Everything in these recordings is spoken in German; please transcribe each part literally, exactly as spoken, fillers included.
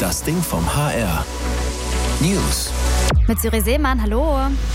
Das Ding vom H R. News. Mit Syri Seemann, hallo.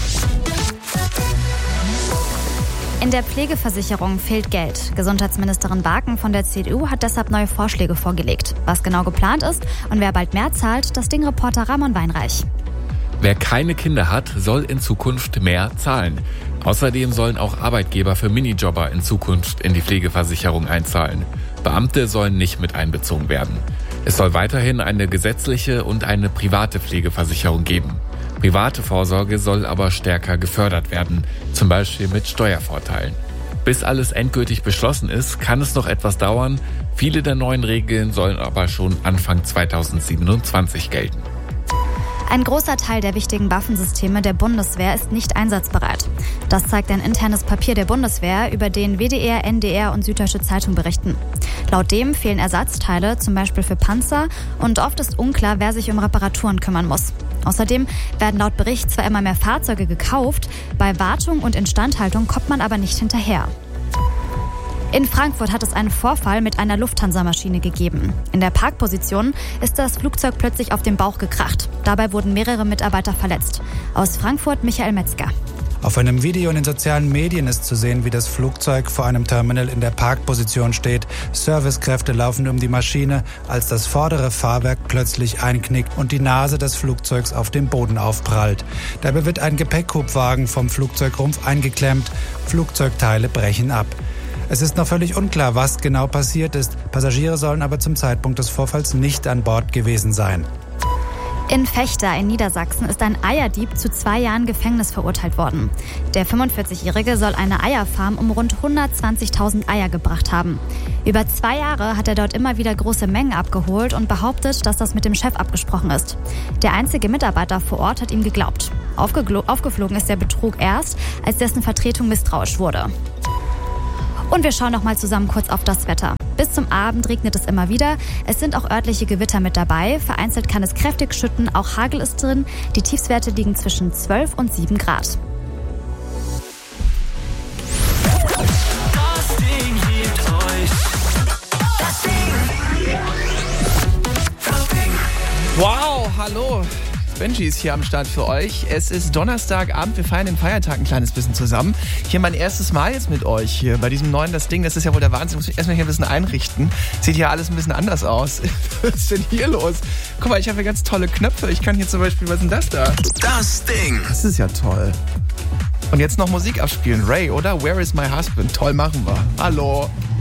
In der Pflegeversicherung fehlt Geld. Gesundheitsministerin Barken von der C D U hat deshalb neue Vorschläge vorgelegt. Was genau geplant ist und wer bald mehr zahlt, das Ding-Reporter Ramon Weinreich. Wer keine Kinder hat, soll in Zukunft mehr zahlen. Außerdem sollen auch Arbeitgeber für Minijobber in Zukunft in die Pflegeversicherung einzahlen. Beamte sollen nicht mit einbezogen werden. Es soll weiterhin eine gesetzliche und eine private Pflegeversicherung geben. Private Vorsorge soll aber stärker gefördert werden, zum Beispiel mit Steuervorteilen. Bis alles endgültig beschlossen ist, kann es noch etwas dauern. Viele der neuen Regeln sollen aber schon Anfang zweitausendsiebenundzwanzig gelten. Ein großer Teil der wichtigen Waffensysteme der Bundeswehr ist nicht einsatzbereit. Das zeigt ein internes Papier der Bundeswehr, über den W D R, N D R und Süddeutsche Zeitung berichten. Laut dem fehlen Ersatzteile, zum Beispiel für Panzer, und oft ist unklar, wer sich um Reparaturen kümmern muss. Außerdem werden laut Bericht zwar immer mehr Fahrzeuge gekauft, bei Wartung und Instandhaltung kommt man aber nicht hinterher. In Frankfurt hat es einen Vorfall mit einer Lufthansa-Maschine gegeben. In der Parkposition ist das Flugzeug plötzlich auf den Bauch gekracht. Dabei wurden mehrere Mitarbeiter verletzt. Aus Frankfurt Michael Metzger. Auf einem Video in den sozialen Medien ist zu sehen, wie das Flugzeug vor einem Terminal in der Parkposition steht. Servicekräfte laufen um die Maschine, als das vordere Fahrwerk plötzlich einknickt und die Nase des Flugzeugs auf dem Boden aufprallt. Dabei wird ein Gepäckhubwagen vom Flugzeugrumpf eingeklemmt. Flugzeugteile brechen ab. Es ist noch völlig unklar, was genau passiert ist. Passagiere sollen aber zum Zeitpunkt des Vorfalls nicht an Bord gewesen sein. In Vechta in Niedersachsen ist ein Eierdieb zu zwei Jahren Gefängnis verurteilt worden. Der fünfundvierzigjährige soll eine Eierfarm um rund hundertzwanzigtausend Eier gebracht haben. Über zwei Jahre hat er dort immer wieder große Mengen abgeholt und behauptet, dass das mit dem Chef abgesprochen ist. Der einzige Mitarbeiter vor Ort hat ihm geglaubt. Aufgeglo- aufgeflogen ist der Betrug erst, als dessen Vertretung misstrauisch wurde. Und wir schauen noch mal zusammen kurz auf das Wetter. Bis zum Abend regnet es immer wieder. Es sind auch örtliche Gewitter mit dabei. Vereinzelt kann es kräftig schütten, auch Hagel ist drin. Die Tiefstwerte liegen zwischen zwölf und sieben Grad. Das Ding liebt euch. Das Ding. Das Ding. Wow, hallo. Benji ist hier am Start für euch. Es ist Donnerstagabend, wir feiern den Feiertag ein kleines bisschen zusammen. Hier mein erstes Mal jetzt mit euch hier bei diesem neuen Das Ding. Das ist ja wohl der Wahnsinn. Ich muss mich erstmal hier ein bisschen einrichten. Sieht hier alles ein bisschen anders aus. Was ist denn hier los? Guck mal, ich habe hier ganz tolle Knöpfe. Ich kann hier zum Beispiel, was ist denn das da? Das Ding. Das ist ja toll. Und jetzt noch Musik abspielen. Ray, oder? Where is my husband? Toll, machen wir. Hallo.